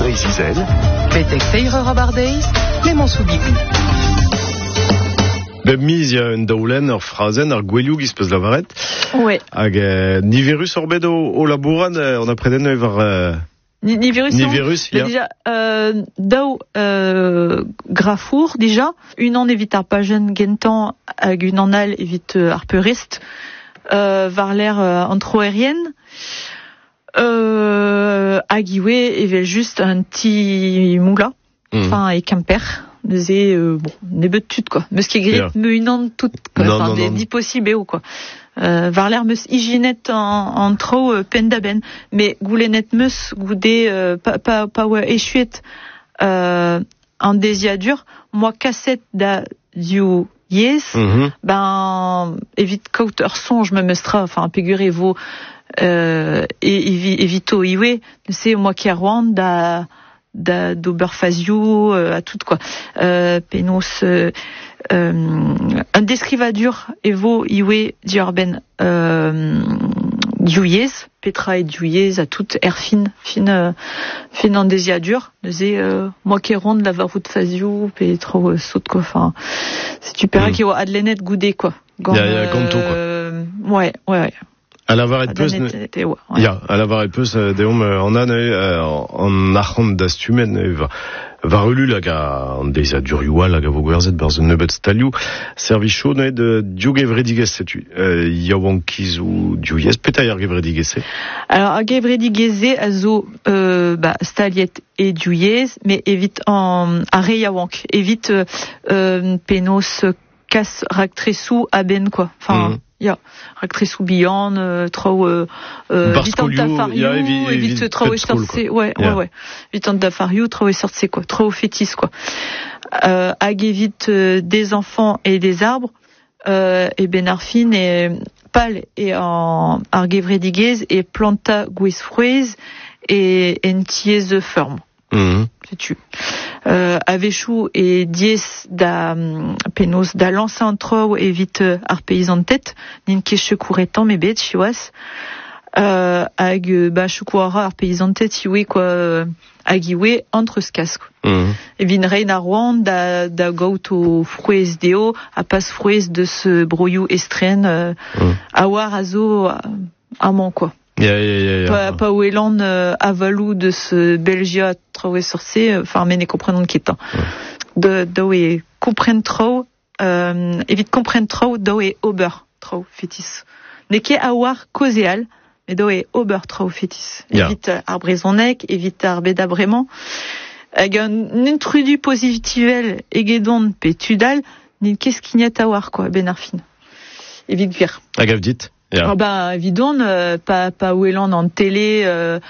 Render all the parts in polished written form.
Brézizel. Betek Teire Rabardeiz, Clément Soubigu. Miz ya un daoulen ar frazen ar gwelioù giz peus lavaret. Ouais. Hag niverus orbet o labouran, on a preden war... Nivirus, ya. Déjà, dao grafour, déjà. Une an évite ar pajen gentan, hag une an al évite ar peurist, var l'air antro-aérienne. Hag iwe, evel juste un petit moula, enfin, et camper. C'est bon, nebet tut quoi. Meus ket grit me unan tout quoi. Enfin, des dix possibles quoi. Var l'air meus hygiénet en trop pendaben, mais goulenet meus goudé pas ouais échuet en désiadur. Moi cassette da du yes, ben évite kauter songe me mestra, enfin péguré vos et évito iwe, c'est moi qui a Rwanda d'Oberfazio à tout quoi. Penos un descrivadur evo iwe diorben diouiez Petra et diouiez à toute fin en désiadur c'est moi qui ronde la varoute Fazio Petra saute quoi, enfin c'est super qui a adlenet goudé quoi. Il y a Ganto quoi. Ouais. À la varet peus, ya, à la varet peus, deom en en archand d'astumen, va relu lag an deiz a durioa lag a vo gwerzet barz un neubet stalioù, servicho de dioge vrediges setu, yaouankiz ou dioiez, peta ar gevredigese. Alors, ar gevredigese a zo, staliet et dioiez, mais évite en arre yaouank, évite penos kas raktresou a ben quoi, enfin, ya, raktresou bihan, trop, vitant d'afariou, évite trop sortse, ouais. Vitant d'afariou, trop sortse quoi, trop fétis quoi. Hag évite des enfants et des arbres, et benarfin et pal et en argevredigez et planta guisfruez et entiez ferme. C'est-tu. Avechou et dies da penos da l'ancentro évite ar paysan tête nin ket chekouretan me bet chiwas hag chekouara ar paysan tête iwe quoi hag iwe entre skas et vin rein ar oan da gaout o fruez deo a pas fruez de ce broyou estren a war a zo amant quoi. Pas où élan avalou de ce Belgia trop sorcé, enfin mais ne comprenons qu'étant. De et comprendre trop, évite comprendre trop, do et ober trop fétis. N'est qu'à avoir causéal, mais do et ober trop fétis. Évite arbresonnec, évite arbeda vraiment. Avec un intrudu positivel égedon pétudal, n'est qu'est-ce qu'il n'y a à voir quoi, benarfin. Évite vir. Agavdit. Yeah. Évidemment, pas où élan en télé,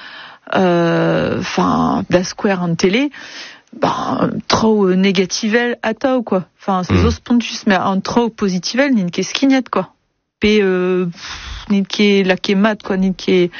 la square en télé, trop négativel à ta ou quoi. Enfin, c'est os pontus, mais en trop positivel, n'in qu'est skignette quoi. N'in qu'est la qu'est mat quoi, n'in qu'est,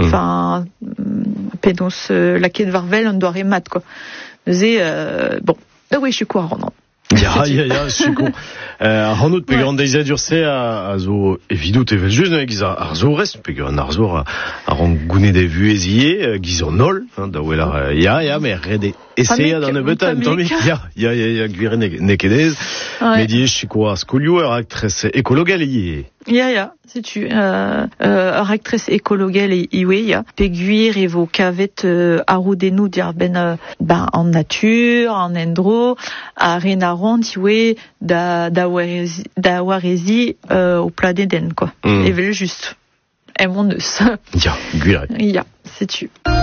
pénos, la qu'est de varvel, on doit remat quoi. C'est, bon. Ah oui, je suis quoi, Ronan? Ya, je suis con. Hanout pe gant deiz adurse a zo evidout evel just giz ar zo rest pe gant ar zo a ran gounet de vuezie giz an nol da ouel ya mais rede essaya d'an ebeta entomik ya gwir nekedez mais diez chiko a skolio ar actress ekologel Ya, sais-tu, ar actress ekologel iwe ya pe gwir evo kavet aroudenou dir en nature, en endro, a renarant iwe da warezi au plat d'Eden quoi. Et vel juste. Et mon neus. Ya, gwir. Ya, sais-tu.